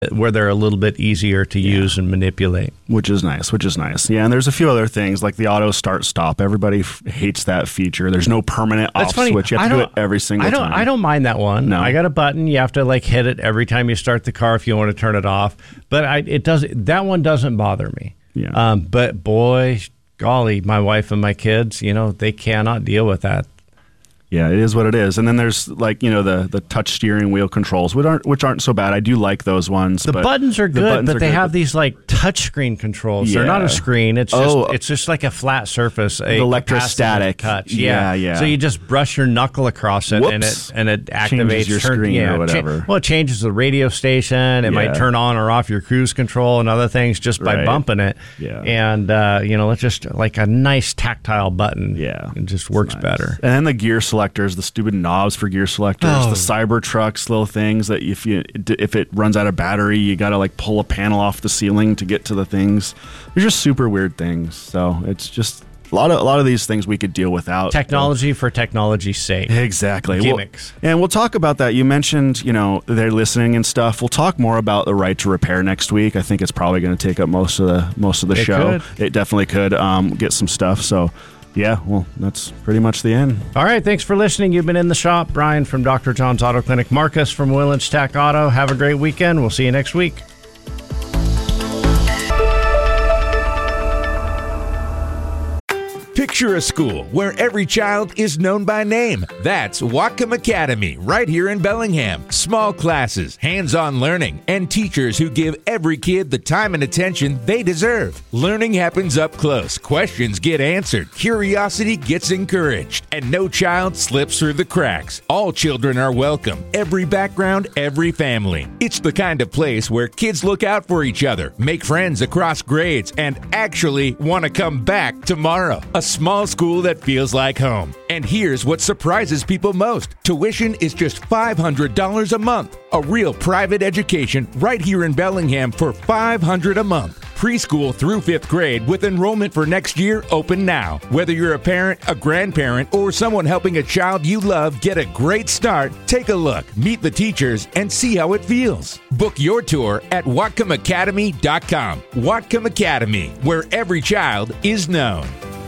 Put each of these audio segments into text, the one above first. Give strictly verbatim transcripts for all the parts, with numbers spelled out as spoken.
where they're a little bit easier to yeah. use and manipulate. Which is nice, which is nice. Yeah, and there's a few other things like the auto start stop. Everybody f- hates that feature. There's no permanent That's off funny. switch. You have I to do don't- it every single I don't, time. I don't mind that one. No. I got a button. You have to like hit it every time you start the car if you want to turn it off. But I, it does. That one doesn't bother me. Yeah. Um, but boy, golly, my wife and my kids, you know, they cannot deal with that. Yeah, it is what it is. And then there's like, you know, the, the touch steering wheel controls, which aren't which aren't so bad. I do like those ones. The but buttons are the good, buttons but are they good, have but these like touchscreen controls. They're not Yeah. a screen. It's just Oh. it's just like a flat surface, a The electrostatic. capacitive touch. Yeah, yeah. So you just brush your knuckle across it, and Whoops. it and it activates Changes your turn- screen yeah, or whatever. Cha- well, it changes the radio station. It might Yeah. turn on or off your cruise control and other things just by Right. bumping it. Yeah. And uh, you know, it's just like a nice tactile button. Yeah. It just works Nice. better. And then the gear selectors, the stupid knobs for gear selectors, Oh. the Cybertrucks, little things that if you if it runs out of battery, you got to like pull a panel off the ceiling to get to the things. They're just super weird things. So it's just a lot of a lot of these things we could deal without Technology for technology's sake. Exactly. Gimmicks. We'll, and we'll talk about that. You mentioned, you know, they're listening and stuff. We'll talk more about the right to repair next week. I think it's probably going to take up most of the most of the It show. could. It definitely could um, get some stuff. So, yeah, well, that's pretty much the end. All right, thanks for listening. You've been in the shop. Brian from Doctor John's Auto Clinic. Marcus from Willens Tech Auto. Have a great weekend. We'll see you next week. Picture a school where every child is known by name. That's Whatcom Academy, right here in Bellingham. Small classes, hands-on learning, and teachers who give every kid the time and attention they deserve. Learning happens up close. Questions get answered. Curiosity gets encouraged. And no child slips through the cracks. All children are welcome. Every background, every family. It's the kind of place where kids look out for each other, make friends across grades, and actually want to come back tomorrow. A small school that feels like home. And here's what surprises people most. Tuition is just five hundred dollars a month. A real private education right here in Bellingham for five hundred dollars a month. Preschool through fifth grade with enrollment for next year open now. Whether you're a parent, a grandparent, or someone helping a child you love get a great start, take a look, meet the teachers, and see how it feels. Book your tour at Whatcom Academy dot com. Whatcom Academy, where every child is known.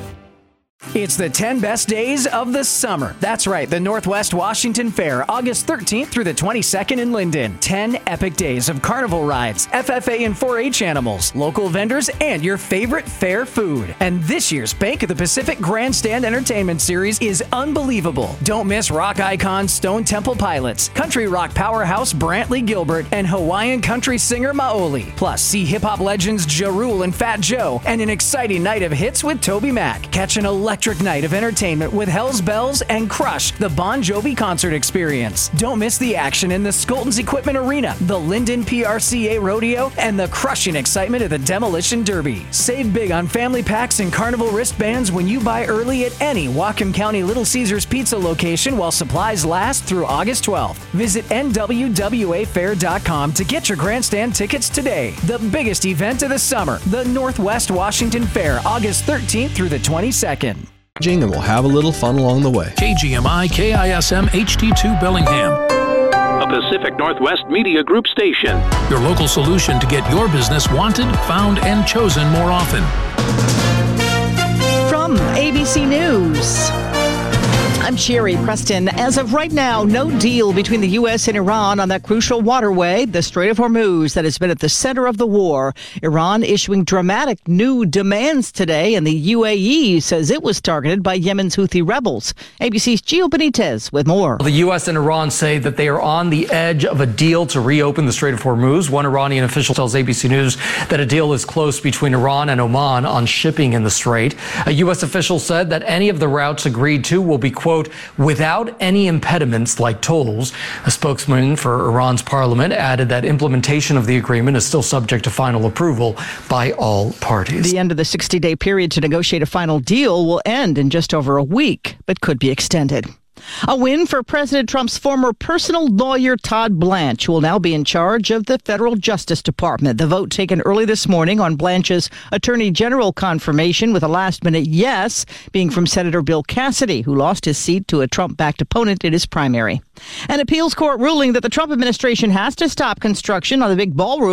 It's the ten best days of the summer. That's right, the Northwest Washington Fair, August thirteenth through the twenty-second in Linden. ten epic days of carnival rides, F F A and four H animals, local vendors, and your favorite fair food. And this year's Bank of the Pacific Grandstand Entertainment Series is unbelievable. Don't miss rock icons Stone Temple Pilots, country rock powerhouse Brantley Gilbert, and Hawaiian country singer Maoli. Plus, see hip-hop legends Ja Rule and Fat Joe, and an exciting night of hits with Toby Mac. Catch an electric night of entertainment with Hell's Bells and Crush, the Bon Jovi concert experience. Don't miss the action in the Skoltons Equipment Arena, the Linden P R C A Rodeo, and the crushing excitement of the Demolition Derby. Save big on family packs and carnival wristbands when you buy early at any Whatcom County Little Caesars Pizza location while supplies last through August twelfth. Visit N W W A fair dot com to get your grandstand tickets today. The biggest event of the summer, the Northwest Washington Fair, August thirteenth through the twenty-second. And we'll have a little fun along the way. K G M I K I S M H D two Bellingham, a Pacific Northwest Media Group station. Your local solution to get your business wanted, found, and chosen more often. From A B C News, I'm Sherry Preston. As of right now, no deal between the U S and Iran on that crucial waterway, the Strait of Hormuz, that has been at the center of the war. Iran issuing dramatic new demands today, and the U A E says it was targeted by Yemen's Houthi rebels. A B C's Gio Benitez with more. The U S and Iran say that they are on the edge of a deal to reopen the Strait of Hormuz. One Iranian official tells A B C News that a deal is close between Iran and Oman on shipping in the strait. A U S official said that any of the routes agreed to will be, quote, without any impediments like tolls. A spokesman for Iran's parliament added that implementation of the agreement is still subject to final approval by all parties. The end of the sixty-day period to negotiate a final deal will end in just over a week, but could be extended. A win for President Trump's former personal lawyer, Todd Blanche, who will now be in charge of the federal Justice Department. The vote taken early this morning on Blanche's Attorney General confirmation, with a last-minute yes being from Senator Bill Cassidy, who lost his seat to a Trump-backed opponent in his primary. An appeals court ruling that the Trump administration has to stop construction on the big ballroom